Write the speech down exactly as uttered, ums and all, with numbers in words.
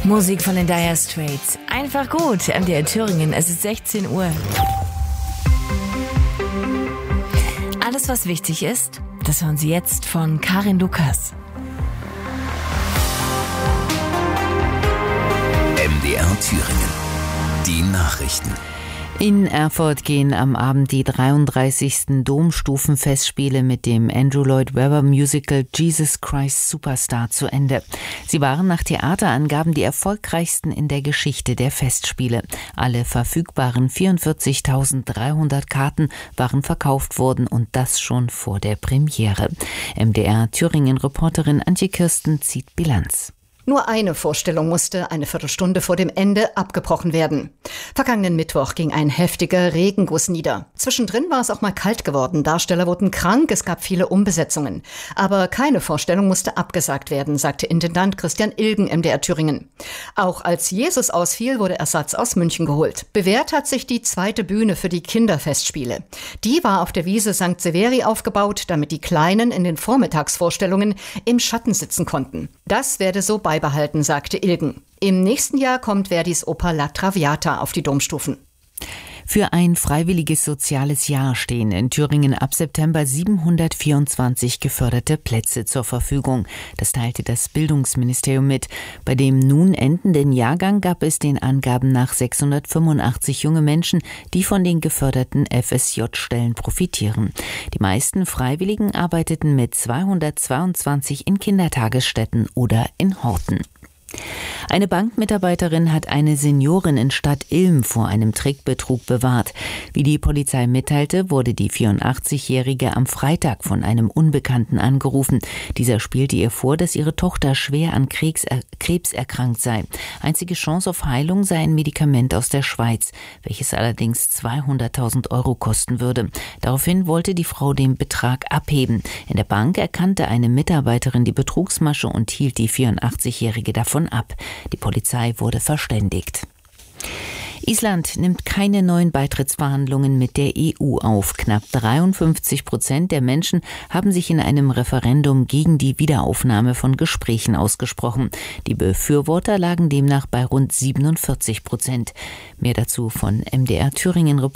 Musik von den Dire Straits. Einfach gut. M D R Thüringen. Es ist sechzehn Uhr. Alles, was wichtig ist, das hören Sie jetzt von Karin Lukas. M D R Thüringen. Die Nachrichten. In Erfurt gehen am Abend die dreiunddreißigsten Domstufenfestspiele mit dem Andrew Lloyd Webber Musical Jesus Christ Superstar zu Ende. Sie waren nach Theaterangaben die erfolgreichsten in der Geschichte der Festspiele. Alle verfügbaren vierundvierzigtausenddreihundert Karten waren verkauft worden und das schon vor der Premiere. M D R Thüringen-Reporterin Antje Kirsten zieht Bilanz. Nur eine Vorstellung musste eine Viertelstunde vor dem Ende abgebrochen werden. Vergangenen Mittwoch ging ein heftiger Regenguss nieder. Zwischendrin war es auch mal kalt geworden, Darsteller wurden krank, es gab viele Umbesetzungen. Aber keine Vorstellung musste abgesagt werden, sagte Intendant Christian Ilgen M D R Thüringen. Auch als Jesus ausfiel, wurde Ersatz aus München geholt. Bewährt hat sich die zweite Bühne für die Kinderfestspiele. Die war auf der Wiese Sankt Severi aufgebaut, damit die Kleinen in den Vormittagsvorstellungen im Schatten sitzen konnten. Das werde so beibehalten, sagte Ilgen. Im nächsten Jahr kommt Verdis Oper La Traviata auf die Domstufen. Für ein freiwilliges soziales Jahr stehen in Thüringen ab September siebenhundertvierundzwanzig geförderte Plätze zur Verfügung. Das teilte das Bildungsministerium mit. Bei dem nun endenden Jahrgang gab es den Angaben nach sechshundertfünfundachtzig junge Menschen, die von den geförderten F S J-Stellen profitieren. Die meisten Freiwilligen arbeiteten mit zweihundertzweiundzwanzig in Kindertagesstätten oder in Horten. Eine Bankmitarbeiterin hat eine Seniorin in Stadt Ilm vor einem Trickbetrug bewahrt. Wie die Polizei mitteilte, wurde die vierundachtzigjährige am Freitag von einem Unbekannten angerufen. Dieser spielte ihr vor, dass ihre Tochter schwer an Krebs, äh, Krebs erkrankt sei. Einzige Chance auf Heilung sei ein Medikament aus der Schweiz, welches allerdings zweihunderttausend Euro kosten würde. Daraufhin wollte die Frau den Betrag abheben. In der Bank erkannte eine Mitarbeiterin die Betrugsmasche und hielt die vierundachtzigjährige davon ab. Die Polizei wurde verständigt. Island nimmt keine neuen Beitrittsverhandlungen mit der E U auf. Knapp dreiundfünfzig Prozent der Menschen haben sich in einem Referendum gegen die Wiederaufnahme von Gesprächen ausgesprochen. Die Befürworter lagen demnach bei rund siebenundvierzig Prozent. Mehr dazu von M D R Thüringen.